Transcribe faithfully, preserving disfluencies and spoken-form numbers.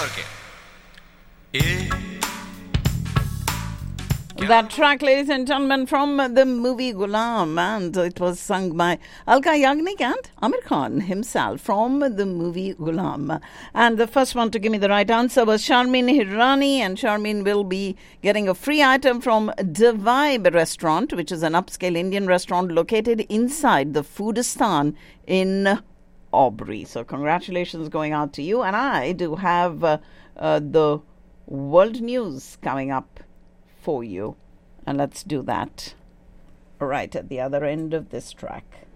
और क्या? ए That track, ladies and gentlemen, from the movie Ghulam, and it was sung by Alka Yagnik and Amir Khan himself from the movie Ghulam. And the first one to give me the right answer was Sharmin Hirani, and Sharmin will be getting a free item from The Vibe Restaurant, which is an upscale Indian restaurant located inside the Foodistan in Aubrey. So congratulations going out to you. And I do have uh, uh, the world news coming up for you, and let's do that right at the other end of this track.